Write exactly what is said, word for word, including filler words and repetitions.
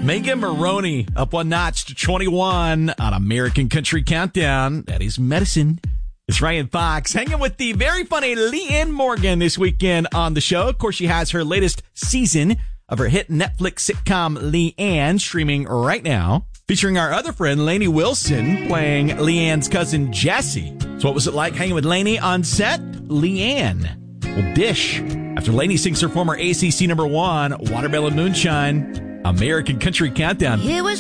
Megan Maroney up one notch to twenty-one on American Country Countdown. That is Medicine. It's Ryan Fox hanging with the very funny Leanne Morgan this weekend on the show. Of course, she has her latest season of her hit Netflix sitcom Leanne streaming right now, featuring our other friend Lainey Wilson playing Leanne's cousin Jessie. So what was it like hanging with Lainey on set? Leanne will dish after Lainey sings her former A C C number one, Watermelon Moonshine. American Country Countdown. It was